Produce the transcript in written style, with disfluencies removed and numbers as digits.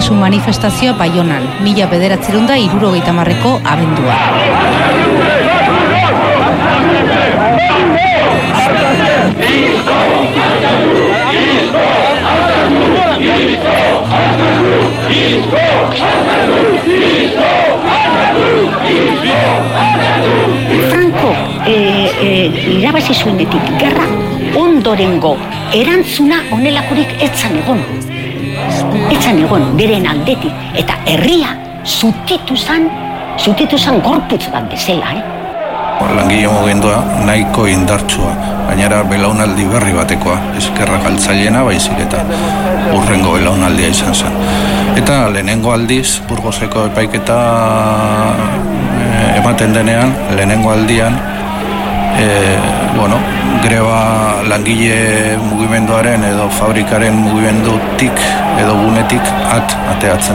askatasun manifestazioa Baionan, 1970ko abendua. Franco irabazi zuenetik gerra ondorengo erantzuna honelakorik etzan egon beren aldetik, eta herria zutitu zan gorputz bat bezala, Langile mugimendua nahiko indartsua, gainera belaunaldi berri batekoa, ezkerra galtzaileena baizik eta hurrengo belaunaldia izan zen. Eta lehenengo aldiz, Burgoseko epaiketa ematen denean, lehenengo aldian, greba langile mugimenduaren edo fabrikaren mugimendutik edo gunetik ateatzen